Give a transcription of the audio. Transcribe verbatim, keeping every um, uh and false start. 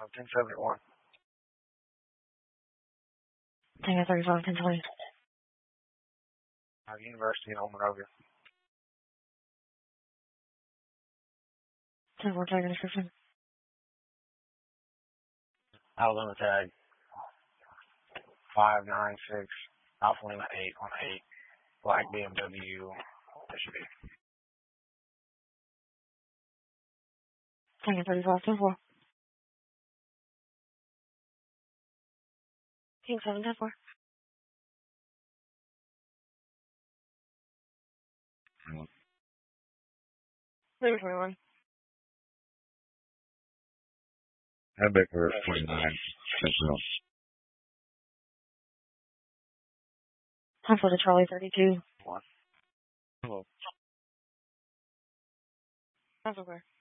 ten seventy-one. Tango thirty-five, ten twenty. Uh, University in Monrovia. ten four, tag description. Alabama tag. five nine six, Alpha Lima eight one eight, black B M W, that should be. Tango thirty-five, ten four. King seven, ten four. Maybe twenty-one. Head back for twenty-nine. Central. Time for the Charlie thirty-two. One. Hello. That's okay.